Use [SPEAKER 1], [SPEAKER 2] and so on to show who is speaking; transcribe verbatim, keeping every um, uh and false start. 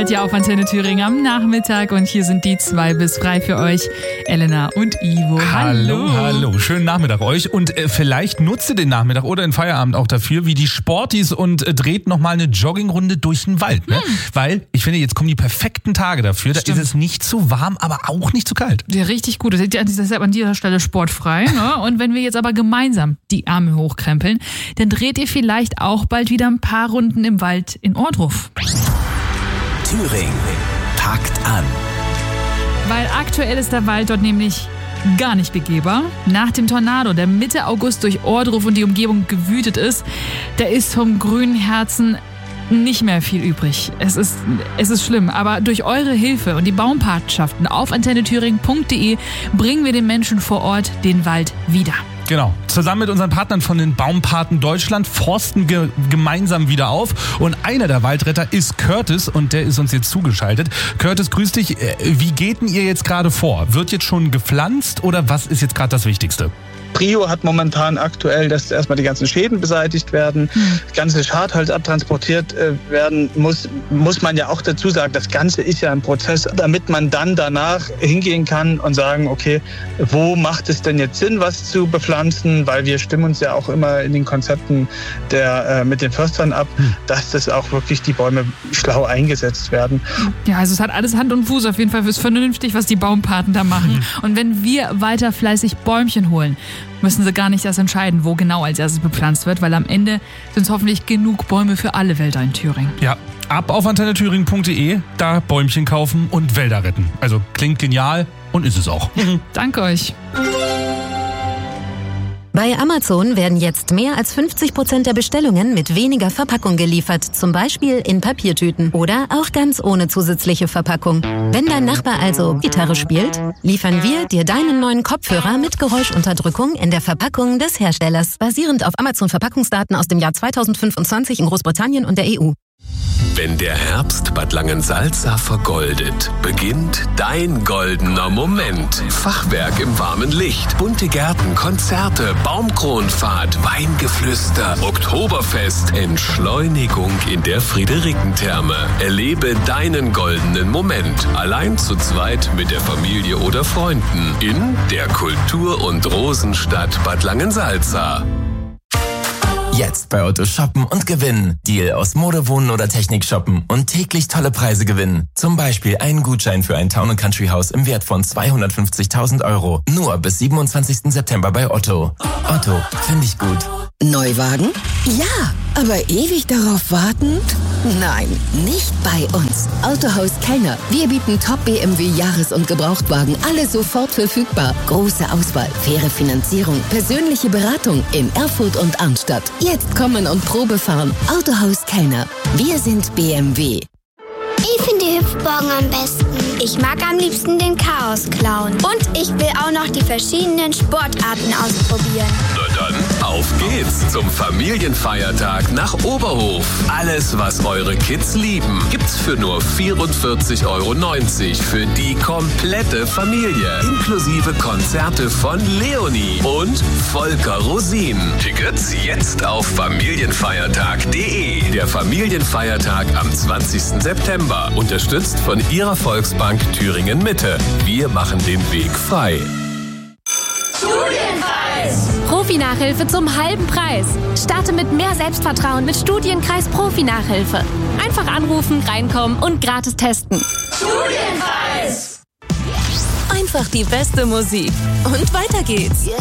[SPEAKER 1] Ja, auf Antenne Thüringen am Nachmittag und hier sind die zwei bis frei für euch, Elena und Ivo.
[SPEAKER 2] Hallo, hallo, hallo. Schönen Nachmittag euch und äh, vielleicht nutzt ihr den Nachmittag oder den Feierabend auch dafür, wie die Sportis und äh, dreht nochmal eine Joggingrunde durch den Wald. Ne? Hm. Weil ich finde, jetzt kommen die perfekten Tage dafür. Da
[SPEAKER 1] Stimmt.
[SPEAKER 2] ist es nicht zu warm, aber auch nicht zu kalt.
[SPEAKER 1] Ja, richtig gut. Das ist ja deshalb an dieser Stelle sportfrei. Ne? Und wenn wir jetzt aber gemeinsam die Arme hochkrempeln, dann dreht ihr vielleicht auch bald wieder ein paar Runden im Wald in Ohrdruf.
[SPEAKER 3] Thüringen packt an.
[SPEAKER 1] Weil aktuell ist der Wald dort nämlich gar nicht begehbar. Nach dem Tornado, der Mitte August durch Ohrdruf und die Umgebung gewütet ist, da ist vom grünen Herzen nicht mehr viel übrig. Es ist, es ist schlimm, aber durch eure Hilfe und die Baumpatenschaften auf antenne thüringen punkt de bringen wir den Menschen vor Ort den Wald wieder.
[SPEAKER 2] Genau. Zusammen mit unseren Partnern von den Baumpaten Deutschland forsten ge- gemeinsam wieder auf. Und einer der Waldretter ist Curtis und der ist uns jetzt zugeschaltet. Curtis, grüß dich. Wie geht denn ihr jetzt gerade vor? Wird jetzt schon gepflanzt oder was ist jetzt gerade das Wichtigste?
[SPEAKER 4] Prio hat momentan aktuell, dass erstmal die ganzen Schäden beseitigt werden, das ganze Schadholz abtransportiert äh, werden muss, muss man ja auch dazu sagen, das Ganze ist ja ein Prozess, damit man dann danach hingehen kann und sagen, okay, wo macht es denn jetzt Sinn, was zu bepflanzen, weil wir stimmen uns ja auch immer in den Konzepten der, äh, mit den Förstern ab, dass das auch wirklich die Bäume schlau eingesetzt werden.
[SPEAKER 1] Ja, also es hat alles Hand und Fuß, auf jeden Fall ist vernünftig, was die Baumpaten da machen. Mhm. Und wenn wir weiter fleißig Bäumchen holen, müssen sie gar nicht erst entscheiden, wo genau als erstes bepflanzt wird, weil am Ende sind es hoffentlich genug Bäume für alle Wälder in Thüringen.
[SPEAKER 2] Ja, ab auf antenne thüringen punkt de, da Bäumchen kaufen und Wälder retten. Also klingt genial und ist es auch.
[SPEAKER 1] Danke euch.
[SPEAKER 5] Bei Amazon werden jetzt mehr als fünfzig Prozent der Bestellungen mit weniger Verpackung geliefert, zum Beispiel in Papiertüten oder auch ganz ohne zusätzliche Verpackung. Wenn dein Nachbar also Gitarre spielt, liefern wir dir deinen neuen Kopfhörer mit Geräuschunterdrückung in der Verpackung des Herstellers, basierend auf Amazon-Verpackungsdaten aus dem Jahr zweitausendfünfundzwanzig in Großbritannien und der E U.
[SPEAKER 3] Wenn der Herbst Bad Langensalza vergoldet, beginnt dein goldener Moment. Fachwerk im warmen Licht, bunte Gärten, Konzerte, Baumkronenfahrt, Weingeflüster, Oktoberfest, Entschleunigung in der Friederikentherme. Erlebe deinen goldenen Moment, allein zu zweit mit der Familie oder Freunden in der Kultur- und Rosenstadt Bad Langensalza.
[SPEAKER 6] Jetzt bei Otto shoppen und gewinnen. Deal aus Mode, Wohnen oder Technik shoppen und täglich tolle Preise gewinnen. Zum Beispiel einen Gutschein für ein Town and Country Haus im Wert von zweihundertfünfzigtausend Euro. Nur bis siebenundzwanzigsten September bei Otto. Otto, finde ich gut.
[SPEAKER 7] Neuwagen? Ja, aber ewig darauf warten? Nein, nicht bei uns. Autohaus Kellner. Wir bieten Top-B M W-Jahres- und Gebrauchtwagen. Alle sofort verfügbar. Große Auswahl, faire Finanzierung, persönliche Beratung in Erfurt und Arnstadt. Jetzt kommen und Probe fahren. Autohaus Kellner. Wir sind B M W.
[SPEAKER 8] Ich finde die Hüpfburgen am besten. Ich mag am liebsten den Chaos-Clown. Und ich will auch noch die verschiedenen Sportarten ausprobieren.
[SPEAKER 3] Na dann, auf geht's zum Familienfeiertag nach Oberhof. Alles, was eure Kids lieben, gibt's für nur vierundvierzig Euro neunzig für die komplette Familie. Inklusive Konzerte von Leonie und Volker Rosin. Tickets jetzt auf familienfeiertag punkt de. Der Familienfeiertag am zwanzigsten September. Unterstützt von Ihrer Volksbank Thüringen Mitte. Wir machen den Weg frei.
[SPEAKER 9] Studienkreis! Profi-Nachhilfe zum halben Preis. Starte mit mehr Selbstvertrauen mit Studienkreis Profi-Nachhilfe. Einfach anrufen, reinkommen und gratis testen.
[SPEAKER 10] Studienkreis!
[SPEAKER 9] Einfach die beste Musik. Und weiter geht's.